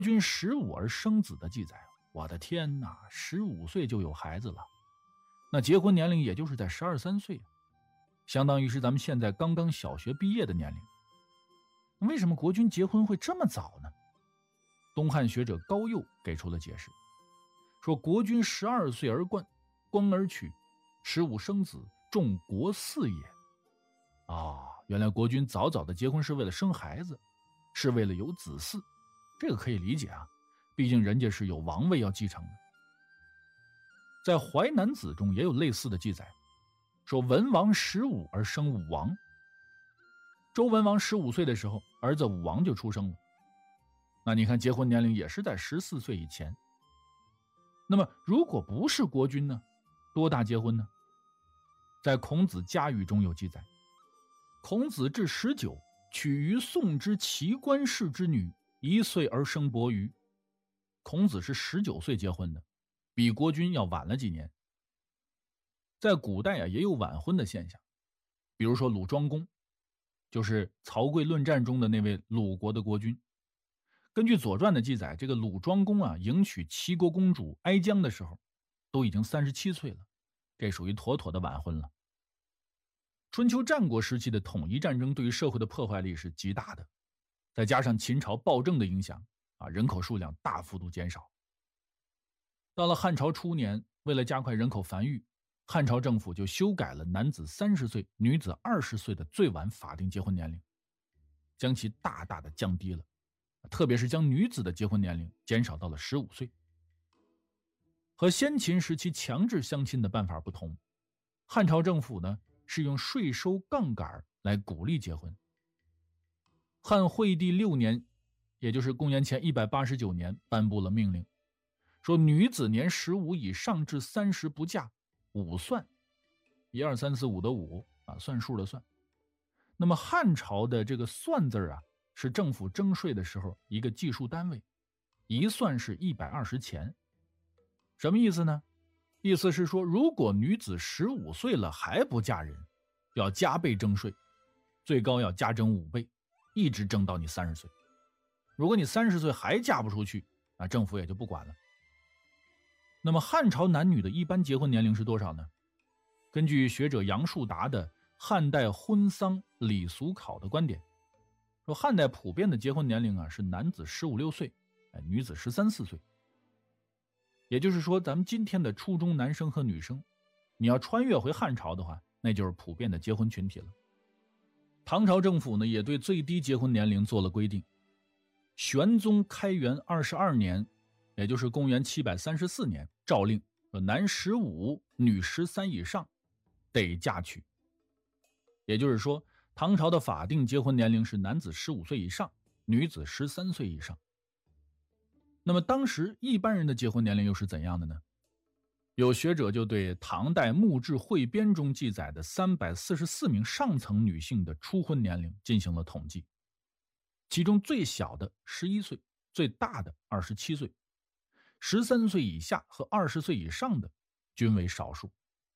君15而生子的记载，我的天哪，15岁就有孩子了，那结婚年龄也就是在12、13岁，相当于是咱们现在刚刚小学毕业的年龄。为什么国君结婚会这么早呢？东汉学者高佑给出了解释，说国君12岁而冠，冠而娶，15生子，重国嗣也。原来国君早早的结婚是为了生孩子，是为了有子嗣，这个可以理解啊，毕竟人家是有王位要继承的。在《淮南子》中也有类似的记载，说文王15而生武王。周文王15岁的时候，儿子武王就出生了。那你看结婚年龄也是在14岁以前。那么如果不是国君呢，多大结婚呢？在孔子家语中有记载，孔子至19，娶于宋之齐官氏之女，1岁而生伯鱼。孔子是19岁结婚的，比国君要晚了几年。在古代也有晚婚的现象，比如说鲁庄公，就是曹刿论战中的那位鲁国的国君。根据《左传》的记载，这个鲁庄公迎娶齐国公主哀姜的时候，都已经37岁了，这属于妥妥的晚婚了。春秋战国时期的统一战争对于社会的破坏力是极大的，再加上秦朝暴政的影响，人口数量大幅度减少。到了汉朝初年，为了加快人口繁育，汉朝政府就修改了男子30岁、女子20岁的最晚法定结婚年龄，将其大大的降低了，特别是将女子的结婚年龄减少到了15岁。和先秦时期强制相亲的办法不同，汉朝政府呢是用税收杠杆来鼓励结婚。汉惠帝6年，也就是公元前189年，颁布了命令，说女子年15以上至30不嫁，5算，1、2、3、4、5的5算数的算。那么汉朝的这个算字是政府征税的时候一个计数单位，1算是120钱。什么意思呢？意思是说，如果女子15岁了还不嫁人，要加倍征税，最高要加征5倍，一直征到你30岁。如果你30岁还嫁不出去，那政府也就不管了。那么汉朝男女的一般结婚年龄是多少呢？根据学者杨树达的《汉代婚丧礼俗考》的观点，说汉代普遍的结婚年龄是男子15、16岁，女子13、14岁。也就是说，咱们今天的初中男生和女生，你要穿越回汉朝的话，那就是普遍的结婚群体了。唐朝政府呢也对最低结婚年龄做了规定。玄宗开元22年，也就是公元734年，诏令说男15、女13以上得嫁娶。也就是说，唐朝的法定结婚年龄是男子15岁以上，女子13岁以上。那么当时一般人的结婚年龄又是怎样的呢？有学者就对唐代墓志汇编中记载的344名上层女性的初婚年龄进行了统计，其中最小的11岁，最大的27岁，13岁以下和20岁以上的均为少数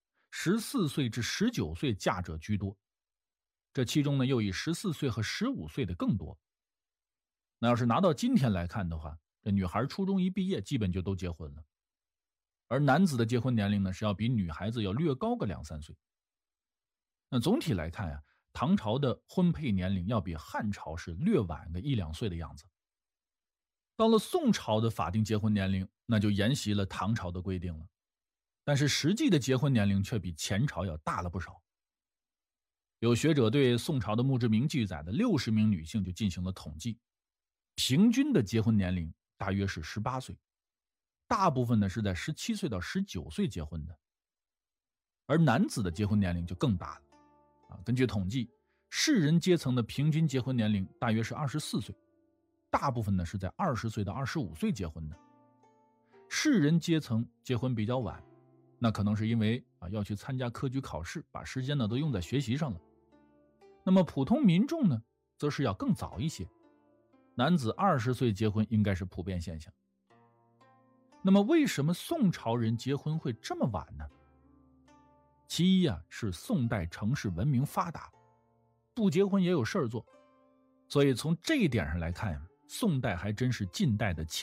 ，14岁至19岁嫁者居多。这其中呢，又以14岁和15岁的更多。那要是拿到今天来看的话，这女孩初中一毕业基本就都结婚了，而男子的结婚年龄呢是要比女孩子要略高个2、3岁。那总体来看唐朝的婚配年龄要比汉朝是略晚个1、2岁的样子。到了宋朝的法定结婚年龄，那就沿袭了唐朝的规定了，但是实际的结婚年龄却比前朝要大了不少。有学者对宋朝的墓志铭记载的60名女性就进行了统计，平均的结婚年龄大约是18岁，大部分呢是在17岁到19岁结婚的。而男子的结婚年龄就更大了根据统计，士人阶层的平均结婚年龄大约是24岁，大部分呢是在20岁到25岁结婚的。士人阶层结婚比较晚，那可能是因为要去参加科举考试，把时间呢都用在学习上了。那么普通民众呢则是要更早一些，男子20岁结婚应该是普遍现象。那么为什么宋朝人结婚会这么晚呢？其一是宋代城市文明发达，不结婚也有事儿做，所以从这一点上来看，宋代还真是近代的前